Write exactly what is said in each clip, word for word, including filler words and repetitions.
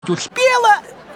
Успела,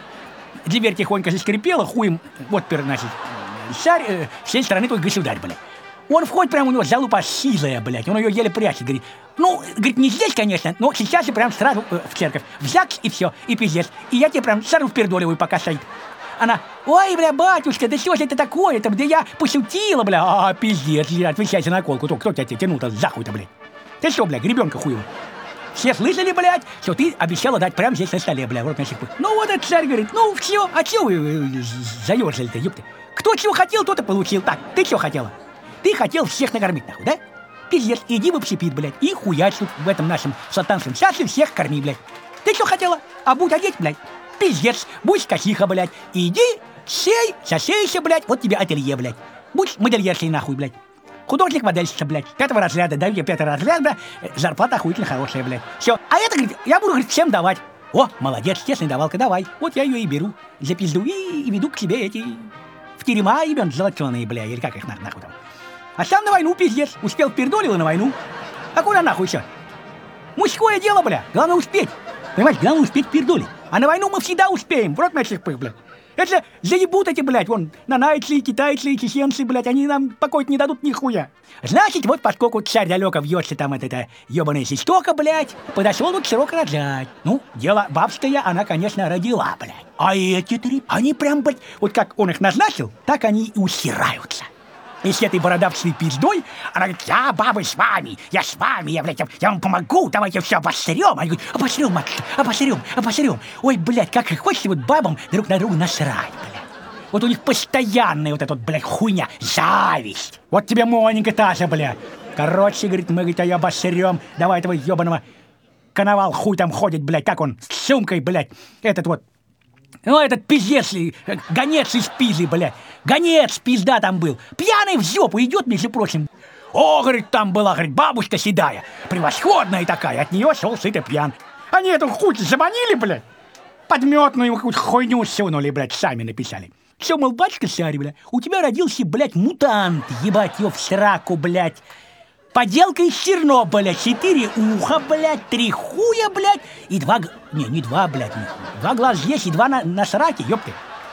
дверь тихонько заскрипела, хуем, вот, значит, шарь, э, с всей стороны твой государь, блядь. Он входит, прям у него залупа сизая, блядь, он ее еле прячет, говорит. Ну, говорит, не здесь, конечно, но сейчас же прям сразу э, в церковь, в ЗАГС и все, и пиздец. И я тебе прям сразу впердоливаю, пока стоит. Она, ой, бля, батюшка, да что же это такое-то, да я пошутила, бля, а, пиздец, я отвечайся на колку, то кто тебя тянул-то за хуй-то, блядь. Ты что, бля, гребенка хуева? Все слышали, блядь, что ты обещала дать прямо здесь на столе, бля, вот насчет. Ну вот этот царь говорит, ну все, а чего вы заерзали-то, ёпты? Кто чего хотел, тот и получил. Так, ты что хотела? Ты хотел всех накормить, нахуй, да? Пиздец, иди в общепит, блядь, и хуяч тут в этом нашем сатанском часе всех корми, блядь. Ты что хотела? А будь одеть, блядь. Пиздец, будь косиха, блядь. Иди, сей, сосейся, блядь, вот тебе ателье, блядь. Будь модельершей, нахуй, блядь. Художник-модельщица, блядь, пятого разряда, даю тебе пятый разряд, блядь, зарплата охуительно хорошая, блядь. Все, а это, говорит, я буду, говорит, всем давать. О, молодец, честная давалка, давай. Вот я ее и беру за пизду и, и веду к себе эти... в терема имен золотеные, бля, или как их на, нахуй там. А сам на войну, пиздец, успел пердолила на войну. А куда нахуй все? Мужское дело, бля, главное успеть. Понимаешь, главное успеть пердолить. А на войну мы всегда успеем, в рот наших пых, блядь. Это заебут эти, блядь, вон, нанайцы, китайцы, и чеченцы, блядь, они нам покоить не дадут нихуя. Значит, вот поскольку царь далеко вьется там, это, это ебаная систока, блядь, подошел вот срок рожать. Ну, дело бабское, она, конечно, родила, блядь. А эти три, они прям, блядь, вот как он их назначил, так они и усираются. И с этой бородавчей пиздой, она говорит, я, бабы, с вами, я с вами, я, блядь, я, я вам помогу, давайте все обосрем. Они говорят, обосрем, матушка, обосрем, обосрем. Ой, блядь, как и хочется вот бабам друг на друга насрать, блядь. Вот у них постоянная вот эта вот, блядь, хуйня, зависть. Вот тебе, Моника, та же, блядь. Короче, говорит, мы, говорит, ее обосрем, давай этого ебаного коновал хуй там ходит, блядь, как он, с сумкой, блядь, этот вот. Ну, этот пиздец, гонец из Пизы, блядь. Гонец, пизда там был. Пьяный в жопу идет, между прочим. О, говорит, там была, говорит, бабушка седая. Превосходная такая. От нее шел сыто пьян. Они эту хуй заманили, блядь. Подметную какую-то хуйню сунули, блядь, сами написали. Все, мол, батюшка царь, блядь, у тебя родился, блядь, мутант. Ебать его в сраку, блядь. Поделка из Чернобыля, четыре уха, блядь, три хуя, блядь, и два... Не, не два, блядь, не. Два глаз есть и два на, на сраке, ёпты.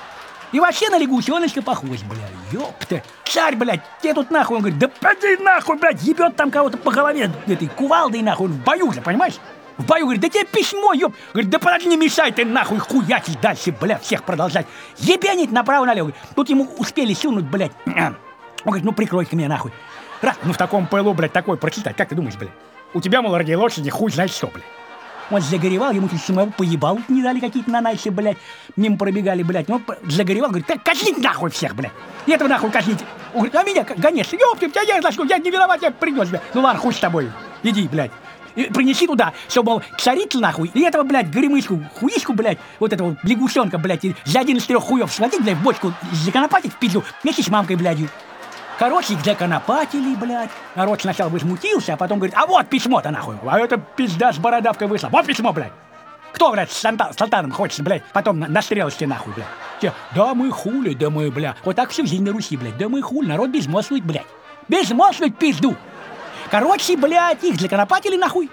И вообще на лягушоночка похож, блядь, ёпты. Царь, блядь, тебе тут нахуй, он говорит, да поди нахуй, блядь, ебет там кого-то по голове этой кувалдой, нахуй, он в бою же, понимаешь? В бою, говорит, да тебе письмо, ёп. Говорит, да подожди, не мешай ты нахуй хуячить дальше, блядь, всех продолжать. Ебенить направо-налево. Тут ему успели сунуть, блядь. Он говорит, ну прикройте меня нахуй. Раз, ну в таком пылу, блядь, такой прочитать, как ты думаешь, блядь? У тебя, мол, ради лошади хуй знает что, блядь. Он загоревал, ему тут самого поебал, не дали какие-то нанайцы, блядь, мимо пробегали, блядь. Он загоревал, говорит, так казните нахуй всех, блядь. И этого нахуй казните. Он говорит, а меня, гонец, ёпты, тебя я зашел, я не виноват, я принес, блядь. Ну ладно, хуй с тобой, иди, блядь. И принеси туда, что, мол, царица нахуй, и этого, блядь, горемыску, хуишку, блядь, вот этого лягушонка, блядь, за один из трех хуев схватить, блядь, в бочку, законопатить в пизду, вместе с мамкой, блядью. Короче, их законопатили, блядь. Народ сначала возмутился, а потом говорит, а вот письмо-то нахуй. А это пизда с бородавкой вышла. Вот письмо, блядь. Кто, блядь, с султаном хочется, блядь, потом на, на стрелочке нахуй, блядь. Те, да мы хули, да мы, блядь. Вот так всю жизнь на Руси, блядь. Да мы хули, народ безмозглый, блядь. Безмозглый пизду. Короче, блядь, их законопатили нахуй.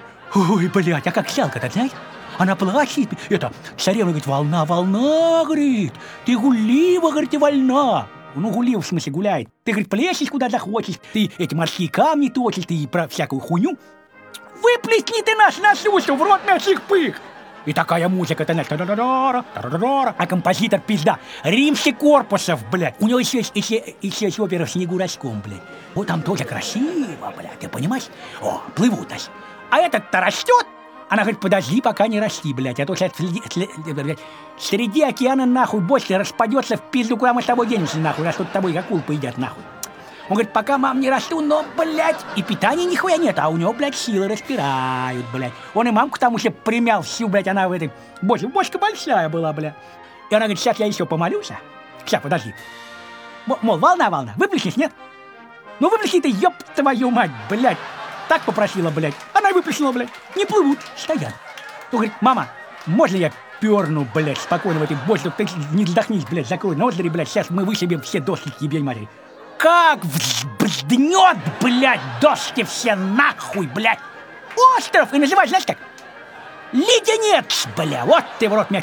Ой, блядь, а как сялка-то, знаешь? Она плачет, это, царевна говорит, волна, волна, говорит. Ты гулива, говорит, и вольна. Ну, гулив, в смысле, гуляет. Ты, говорит, плещешь куда захочешь, ты эти морские камни точишь, ты про всякую хуйню. Выплесни ты нас на сушу, в рот наших пых. И такая музыка-то, а композитор пизда. Римский Корпусов, блядь. У него еще есть, еще, еще есть опера «Снегу рачком», блядь. Вот там тоже красиво, блядь, ты понимаешь? О, плывут нас. А этот-то растет. Она говорит, подожди, пока не расти, блядь, а то сейчас блядь, среди океана нахуй больше распадется в пизду, куда мы с тобой денемся, нахуй, раз тут тобой акул поедят, нахуй. Он говорит, пока, мам, не расту, но, блядь, и питания нихуя нет, а у него, блядь, силы распирают, блядь. Он и мамку там уже примял всю, блядь, она в этой бочке, бочка большая была, блядь. И она говорит, сейчас я еще помолюсь, а? Сейчас, подожди. М- мол, волна, волна, выплеснешь, нет? Ну, выплесни ты, ёб твою мать, блядь. Так попросила, блядь. Она и выплеснула, блядь. Не плывут, стоят. Он говорит, мама, можно я перну, блядь, спокойно в этой бочке? Ты не вздохнись, блядь, закрой ноздри, блядь. Сейчас мы вышибем все доски к ебей матери. Как взднет, блядь, доски все нахуй, блядь. Остров! И называй, знаешь как? Леденец, бля, вот ты в рот меня